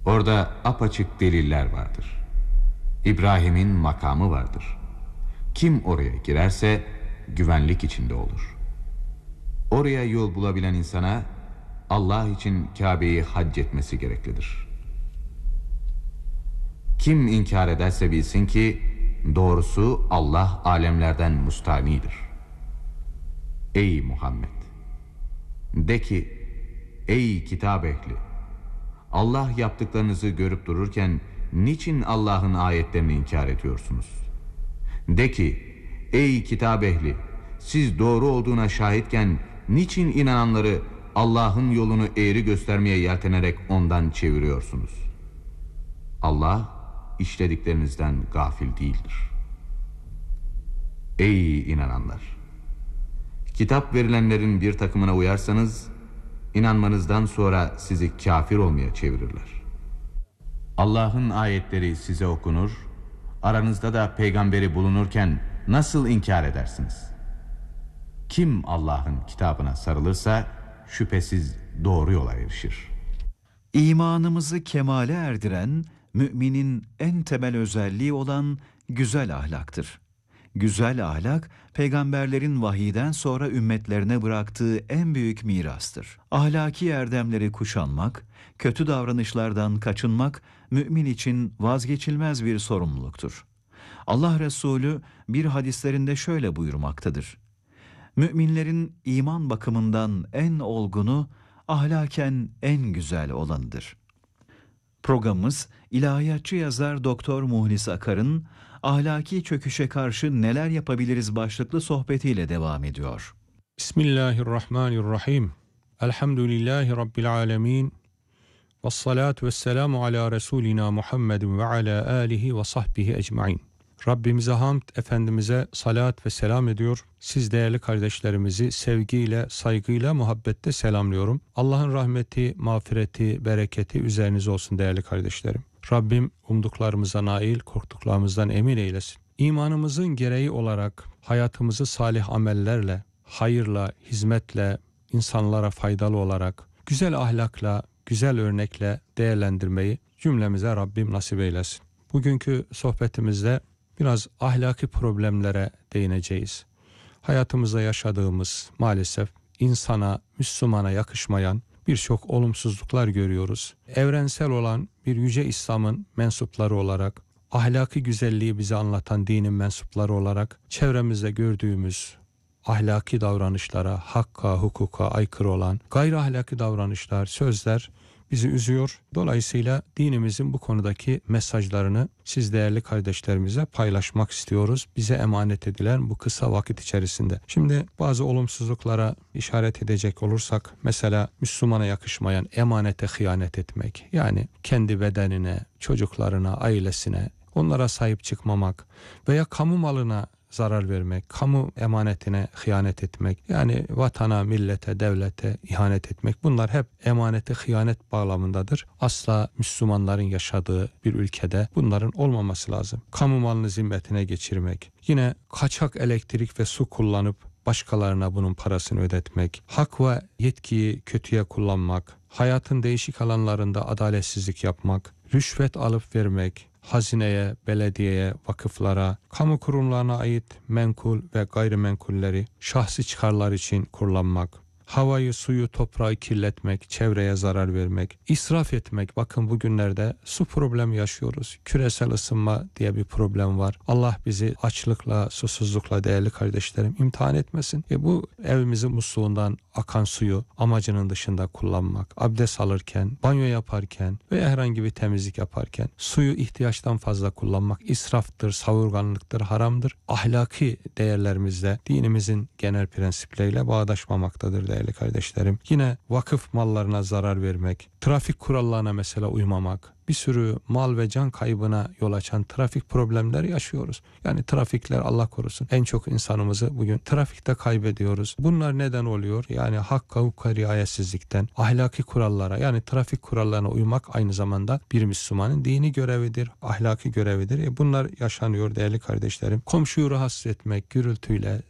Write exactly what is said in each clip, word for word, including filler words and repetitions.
Orada apaçık deliller vardır. İbrahim'in makamı vardır. Kim oraya girerse güvenlik içinde olur. Oraya yol bulabilen insana Allah için Kabe'yi hac etmesi gereklidir. Kim inkar ederse bilsin ki doğrusu Allah alemlerden müstanidir. Ey Muhammed! De ki, ey kitap ehli! Allah yaptıklarınızı görüp dururken niçin Allah'ın ayetlerini inkar ediyorsunuz? De ki, ey kitap ehli! Siz doğru olduğuna şahitken niçin inananları Allah'ın yolunu eğri göstermeye yeltenerek ondan çeviriyorsunuz? Allah işlediklerinizden gafil değildir. Ey inananlar! Kitap verilenlerin bir takımına uyarsanız İnanmanızdan sonra sizi kafir olmaya çevirirler. Allah'ın ayetleri size okunur, aranızda da peygamberi bulunurken nasıl inkar edersiniz? Kim Allah'ın kitabına sarılırsa şüphesiz doğru yola erişir. İmanımızı kemale erdiren, müminin en temel özelliği olan güzel ahlaktır. Güzel ahlak, peygamberlerin vahiyden sonra ümmetlerine bıraktığı en büyük mirastır. Ahlaki erdemleri kuşanmak, kötü davranışlardan kaçınmak, mümin için vazgeçilmez bir sorumluluktur. Allah Resulü bir hadislerinde şöyle buyurmaktadır: müminlerin iman bakımından en olgunu, ahlaken en güzel olanıdır. Programımız, ilahiyatçı yazar Doktor Muhlis Akar'ın ahlaki çöküşe karşı neler yapabiliriz başlıklı sohbetiyle devam ediyor. Bismillahirrahmanirrahim. Elhamdülillahi Rabbil alemin. Vessalatu vesselamu ala Resulina Muhammedin ve ala alihi ve sahbihi ecmain. Rabbimize hamd, Efendimiz'e salat ve selam ediyor. Siz değerli kardeşlerimizi sevgiyle, saygıyla, muhabbette selamlıyorum. Allah'ın rahmeti, mağfireti, bereketi üzerinize olsun değerli kardeşlerim. Rabbim umduklarımıza nail, korktuklarımızdan emin eylesin. İmanımızın gereği olarak hayatımızı salih amellerle, hayırla, hizmetle, insanlara faydalı olarak, güzel ahlakla, güzel örnekle değerlendirmeyi cümlemize Rabbim nasip eylesin. Bugünkü sohbetimizde biraz ahlaki problemlere değineceğiz. Hayatımızda yaşadığımız maalesef insana, Müslümana yakışmayan birçok olumsuzluklar görüyoruz. Evrensel olan bir yüce İslam'ın mensupları olarak, ahlaki güzelliği bize anlatan dinin mensupları olarak çevremizde gördüğümüz ahlaki davranışlara, hakka, hukuka aykırı olan gayri ahlaki davranışlar, sözler bizi üzüyor. Dolayısıyla dinimizin bu konudaki mesajlarını siz değerli kardeşlerimize paylaşmak istiyoruz. Bize emanet edilen bu kısa vakit içerisinde. Şimdi bazı olumsuzluklara işaret edecek olursak, mesela Müslümana yakışmayan emanete hıyanet etmek, yani kendi bedenine, çocuklarına, ailesine, onlara sahip çıkmamak veya kamu malına zarar vermek, kamu emanetine hıyanet etmek, yani vatana, millete, devlete ihanet etmek, bunlar hep emanete hıyanet bağlamındadır. Asla Müslümanların yaşadığı bir ülkede bunların olmaması lazım. Kamu malını zimmetine geçirmek, yine kaçak elektrik ve su kullanıp başkalarına bunun parasını ödetmek, hak ve yetkiyi kötüye kullanmak, hayatın değişik alanlarında adaletsizlik yapmak, rüşvet alıp vermek, hazineye, belediyeye, vakıflara, kamu kurumlarına ait menkul ve gayrimenkulleri şahsi çıkarlar için kullanmak, havayı, suyu, toprağı kirletmek, çevreye zarar vermek, israf etmek. Bakın bugünlerde su problemi yaşıyoruz. Küresel ısınma diye bir problem var. Allah bizi açlıkla, susuzlukla değerli kardeşlerim imtihan etmesin. E bu evimizin musluğundan akan suyu amacının dışında kullanmak, abdest alırken, banyo yaparken veya herhangi bir temizlik yaparken suyu ihtiyaçtan fazla kullanmak israftır, savurganlıktır, haramdır. Ahlaki değerlerimizle dinimizin genel prensipleriyle bağdaşmamaktadır değerli kardeşlerim. Yine vakıf mallarına zarar vermek, trafik kurallarına mesela uymamak, bir sürü mal ve can kaybına yol açan trafik problemleri yaşıyoruz. Yani trafikler, Allah korusun, en çok insanımızı bugün trafikte kaybediyoruz. Bunlar neden oluyor? Yani hakka, hukuka riayetsizlikten, ahlaki kurallara, yani trafik kurallarına uymak aynı zamanda bir Müslümanın dini görevidir, ahlaki görevidir. E bunlar yaşanıyor değerli kardeşlerim. Komşuyu rahatsız etmek, gürültüyle,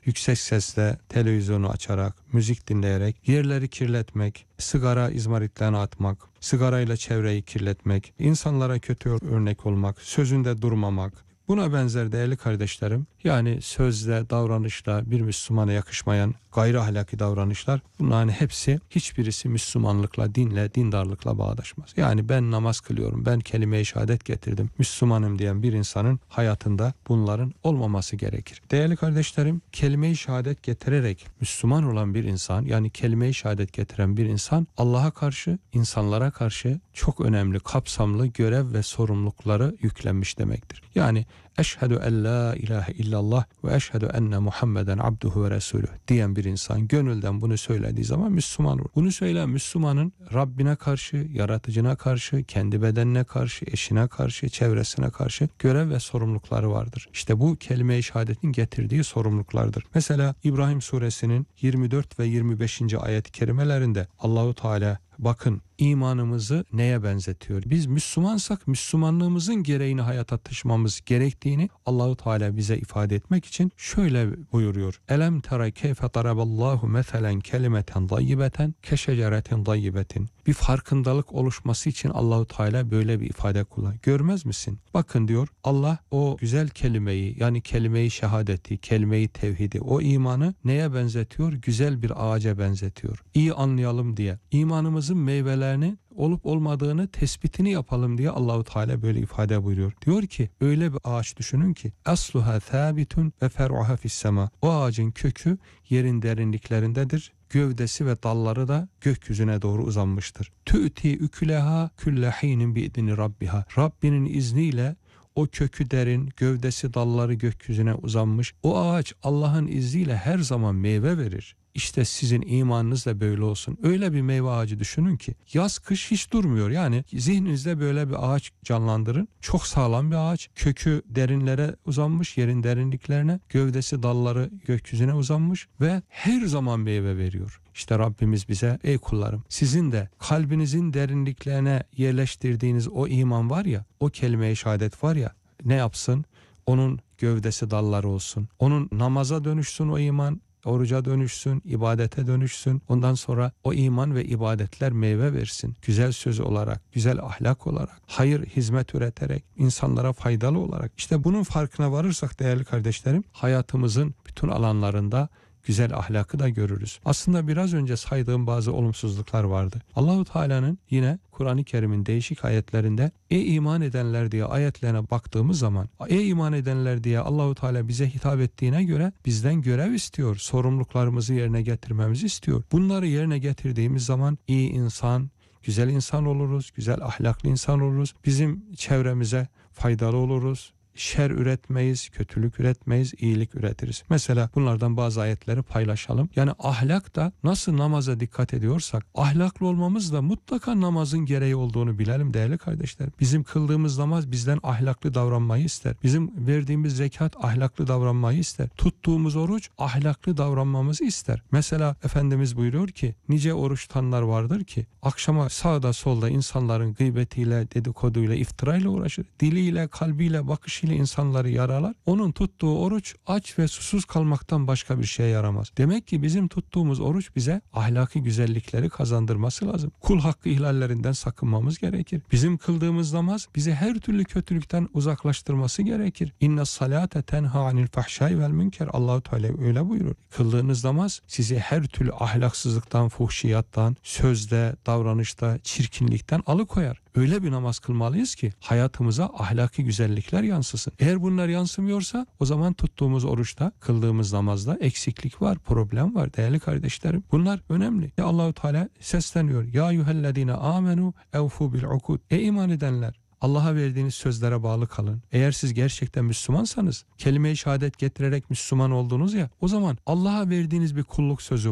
yüksek sesle televizyonu açarak, müzik dinleyerek, yerleri kirletmek, sigara izmaritlerini atmak, sigarayla çevreyi kirletmek, insanlara kötü örnek olmak, sözünde durmamak, buna benzer değerli kardeşlerim, yani sözle, davranışla bir Müslümana yakışmayan gayri ahlaki davranışlar, bunların hepsi hiçbirisi Müslümanlıkla, dinle, dindarlıkla bağdaşmaz. Yani ben namaz kılıyorum, ben kelime-i şehadet getirdim, Müslümanım diyen bir insanın hayatında bunların olmaması gerekir. Değerli kardeşlerim, kelime-i şehadet getirerek Müslüman olan bir insan, yani kelime-i şehadet getiren bir insan, Allah'a karşı, insanlara karşı çok önemli, kapsamlı görev ve sorumlulukları yüklenmiş demektir. Yani eşhedü en la ilahe illallah ve eşhedü enne Muhammeden abduhu ve resuluh diyen bir insan gönülden bunu söylediği zaman Müslüman olur. Bunu söyleyen Müslümanın Rabbine karşı, yaratıcına karşı, kendi bedenine karşı, eşine karşı, çevresine karşı görev ve sorumlulukları vardır. İşte bu kelime-i şehadetin getirdiği sorumluluklardır. Mesela İbrahim suresinin yirmi dört ve yirmi beşinci ayet-i kerimelerinde Allahu Teala bakın imanımızı neye benzetiyor? Biz Müslümansak Müslümanlığımızın gereğini hayata taşımamız gerektiğini Allahu Teala bize ifade etmek için şöyle buyuruyor. Elem tera keyfe daraballahu meselen kelimeten dayyibeten keşeceretin dayyibetin. Bir farkındalık oluşması için Allahu Teala böyle bir ifade kullanıyor. Görmez misin? Bakın diyor Allah o güzel kelimeyi, yani kelime-i şehadeti, kelime-i tevhidi, o imanı neye benzetiyor? Güzel bir ağaca benzetiyor. İyi anlayalım diye. İmanımızın meyvelerini olup olmadığını tespitini yapalım diye Allahu Teala böyle ifade buyuruyor. Diyor ki öyle bir ağaç düşünün ki asluha thabitun ve fer'uha fis sema. O ağacın kökü yerin derinliklerindedir. Gövdesi ve dalları da gökyüzüne doğru uzanmıştır. Tü'ti üküleha küllehinin bi'idni rabbiha. Rabbinin izniyle o kökü derin, gövdesi dalları gökyüzüne uzanmış. O ağaç Allah'ın izniyle her zaman meyve verir. İşte sizin imanınız da böyle olsun. Öyle bir meyve ağacı düşünün ki yaz kış hiç durmuyor. Yani zihninizde böyle bir ağaç canlandırın. Çok sağlam bir ağaç. Kökü derinlere uzanmış, yerin derinliklerine. Gövdesi dalları gökyüzüne uzanmış ve her zaman meyve veriyor. İşte Rabbimiz bize ey kullarım sizin de kalbinizin derinliklerine yerleştirdiğiniz o iman var ya, o kelime-i şehadet var ya, ne yapsın? Onun gövdesi dalları olsun. Onun namaza dönüşsün o iman. Oruca dönüşsün, ibadete dönüşsün. Ondan sonra o iman ve ibadetler meyve versin. Güzel söz olarak, güzel ahlak olarak, hayır hizmet üreterek, insanlara faydalı olarak. İşte bunun farkına varırsak değerli kardeşlerim, hayatımızın bütün alanlarında güzel ahlakı da görürüz. Aslında biraz önce saydığım bazı olumsuzluklar vardı. Allahu Teala'nın yine Kur'an-ı Kerim'in değişik ayetlerinde ey iman edenler diye ayetlerine baktığımız zaman ey iman edenler diye Allahu Teala bize hitap ettiğine göre bizden görev istiyor. Sorumluluklarımızı yerine getirmemizi istiyor. Bunları yerine getirdiğimiz zaman iyi insan, güzel insan oluruz, güzel ahlaklı insan oluruz. Bizim çevremize faydalı oluruz. Şer üretmeyiz, kötülük üretmeyiz, iyilik üretiriz. Mesela bunlardan bazı ayetleri paylaşalım. Yani ahlak da nasıl namaza dikkat ediyorsak, ahlaklı olmamız da mutlaka namazın gereği olduğunu bilelim değerli kardeşler. Bizim kıldığımız namaz bizden ahlaklı davranmayı ister. Bizim verdiğimiz zekat ahlaklı davranmayı ister. Tuttuğumuz oruç ahlaklı davranmamızı ister. Mesela Efendimiz buyuruyor ki, nice oruç tutanlar vardır ki, akşama sağda solda insanların gıybetiyle, dedikoduyla, iftirayla uğraşır. Diliyle, kalbiyle, bakışıyla insanları yaralar. Onun tuttuğu oruç aç ve susuz kalmaktan başka bir şeye yaramaz. Demek ki bizim tuttuğumuz oruç bize ahlaki güzellikleri kazandırması lazım. Kul hakkı ihlallerinden sakınmamız gerekir. Bizim kıldığımız namaz bizi her türlü kötülükten uzaklaştırması gerekir. İnne salate tenha anil fahşai vel münker. Allahu Teala öyle buyurur. Kıldığınız namaz sizi her türlü ahlaksızlıktan, fuhşiyattan, sözde, davranışta, çirkinlikten alıkoyar. Öyle bir namaz kılmalıyız ki hayatımıza ahlaki güzellikler yansısın. Eğer bunlar yansımıyorsa o zaman tuttuğumuz oruçta, kıldığımız namazda eksiklik var, problem var değerli kardeşlerim. Bunlar önemli. Ya Allahu Teala sesleniyor. Ya eyyühellezine amenu evfu bil ukud. Ey iman edenler, Allah'a verdiğiniz sözlere bağlı kalın. Eğer siz gerçekten Müslümansanız, kelime-i şehadet getirerek Müslüman oldunuz ya, o zaman Allah'a verdiğiniz bir kulluk sözü var.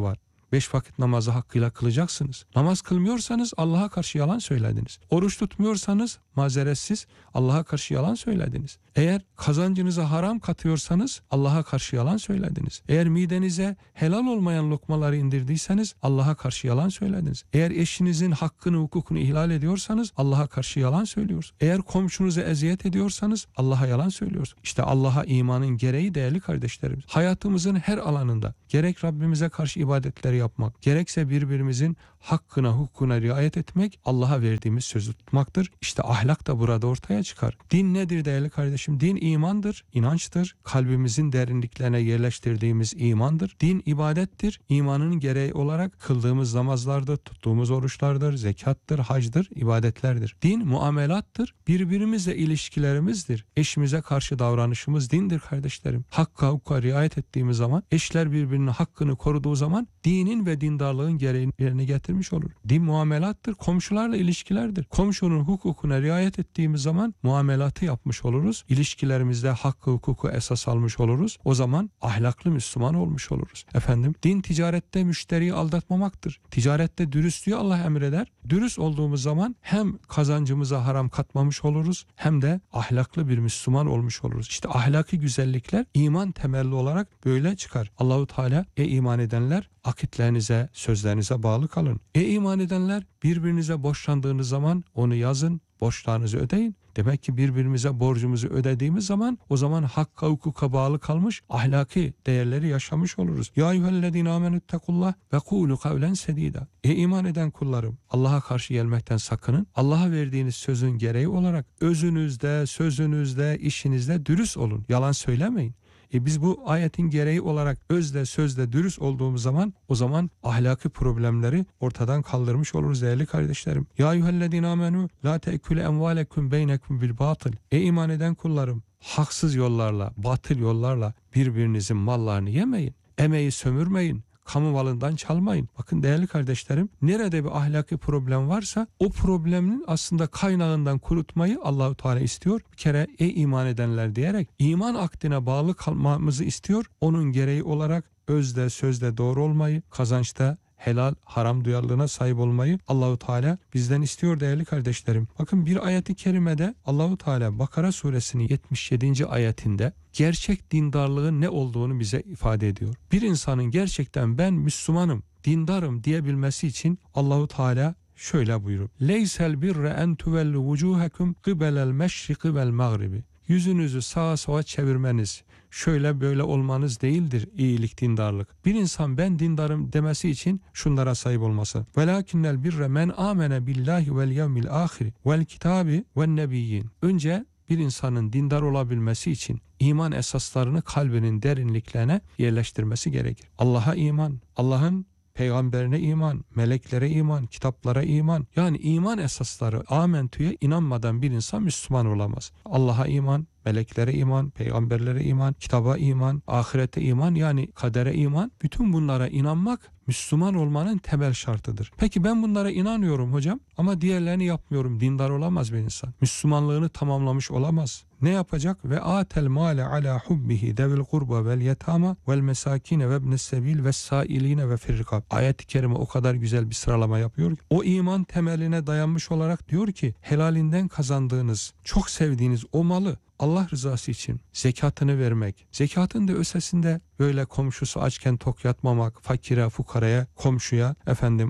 Beş vakit namazı hakkıyla kılacaksınız. Namaz kılmıyorsanız Allah'a karşı yalan söylediniz. Oruç tutmuyorsanız mazeretsiz Allah'a karşı yalan söylediniz. Eğer kazancınıza haram katıyorsanız Allah'a karşı yalan söylediniz. Eğer midenize helal olmayan lokmaları indirdiyseniz Allah'a karşı yalan söylediniz. Eğer eşinizin hakkını, hukukunu ihlal ediyorsanız Allah'a karşı yalan söylüyorsunuz. Eğer komşunuza eziyet ediyorsanız Allah'a yalan söylüyorsunuz. İşte Allah'a imanın gereği değerli kardeşlerimiz. Hayatımızın her alanında gerek Rabbimize karşı ibadetleri yapmak, gerekse birbirimizin hakkına, hukukuna riayet etmek, Allah'a verdiğimiz sözü tutmaktır. İşte ahlak da burada ortaya çıkar. Din nedir değerli kardeşim? Din imandır, inançtır. Kalbimizin derinliklerine yerleştirdiğimiz imandır. Din ibadettir. İmanın gereği olarak kıldığımız namazlardır, tuttuğumuz oruçlardır, zekattır, hacdır, ibadetlerdir. Din muamelattır. Birbirimizle ilişkilerimizdir. Eşimize karşı davranışımız dindir kardeşlerim. Hakka, hukuka riayet ettiğimiz zaman, eşler birbirinin hakkını koruduğu zaman dinin ve dindarlığın gereğini yerine getirmiş olur. Din muamelattır. Komşularla ilişkilerdir. Komşunun hukukuna riayet ettiğimiz zaman muamelatı yapmış oluruz. İlişkilerimizde hakkı, hukuku esas almış oluruz. O zaman ahlaklı Müslüman olmuş oluruz. Efendim, din ticarette müşteriyi aldatmamaktır. Ticarette dürüstlüğü Allah emreder. Dürüst olduğumuz zaman hem kazancımıza haram katmamış oluruz hem de ahlaklı bir Müslüman olmuş oluruz. İşte ahlaki güzellikler iman temelli olarak böyle çıkar. Allahu Teala ey iman edenler akitlerinize, sözlerinize bağlı kalın. Ey iman edenler birbirinize borçlandığınız zaman onu yazın, borçlarınızı ödeyin. Demek ki birbirimize borcumuzu ödediğimiz zaman o zaman hakka, hukuka bağlı kalmış ahlaki değerleri yaşamış oluruz. Ya eyyühellezine amenüttekullah ve kulu kavlen sedida. Ey iman eden kullarım, Allah'a karşı gelmekten sakının. Allah'a verdiğiniz sözün gereği olarak özünüzde, sözünüzde, işinizde dürüst olun. Yalan söylemeyin. E biz bu ayetin gereği olarak özle sözle dürüst olduğumuz zaman o zaman ahlaki problemleri ortadan kaldırmış oluruz değerli kardeşlerim. Ya eyyühellezine amenu la te'külü emvalekum beynekum bil batıl. Ey iman eden kullarım, haksız yollarla, batıl yollarla birbirinizin mallarını yemeyin. Emeği sömürmeyin. Kamu malından çalmayın. Bakın değerli kardeşlerim, nerede bir ahlaki problem varsa o problemin aslında kaynağından kurutmayı Allahu Teala istiyor. Bir kere ey iman edenler diyerek iman akdine bağlı kalmamızı istiyor. Onun gereği olarak özde sözde doğru olmayı, kazançta helal, haram duyarlılığına sahip olmayı Allahu Teala bizden istiyor değerli kardeşlerim. Bakın bir ayeti kerimede Allahu Teala Bakara suresinin yetmiş yedinci ayetinde gerçek dindarlığın ne olduğunu bize ifade ediyor. Bir insanın gerçekten ben Müslümanım, dindarım diyebilmesi için Allahu Teala şöyle buyuruyor. Leysel birre en tuvellu vucuhakum qibelel meşriki vel mağribi. Yüzünüzü sağa sola çevirmeniz, şöyle böyle olmanız değildir iyilik, dindarlık. Bir insan ben dindarım demesi için şunlara sahip olması. Velakinnel birre men amene billahi vel yevmil ahiri vel kitabi vel nebiyyin. Önce bir insanın dindar olabilmesi için iman esaslarını kalbinin derinliklerine yerleştirmesi gerekir. Allah'a iman, Allah'ın peygamberine iman, meleklere iman, kitaplara iman. Yani iman esasları amentüye inanmadan bir insan Müslüman olamaz. Allah'a iman, meleklere iman, peygamberlere iman, kitaba iman, ahirete iman, yani kadere iman. Bütün bunlara inanmak Müslüman olmanın temel şartıdır. Peki ben bunlara inanıyorum hocam ama diğerlerini yapmıyorum. Dindar olamaz bir insan. Müslümanlığını tamamlamış olamaz. Ne yapacak? Ve atel male ala hubbihi devil kurba vel yetama vel mesakine ve ibnes sebil ve sailine ve firrikab. Ayet-i kerime o kadar güzel bir sıralama yapıyor ki o iman temeline dayanmış olarak diyor ki helalinden kazandığınız, çok sevdiğiniz o malı Allah rızası için zekatını vermek. Zekatın da ötesinde böyle komşusu açken tok yatmamak, fakire, fukaraya, komşuya efendim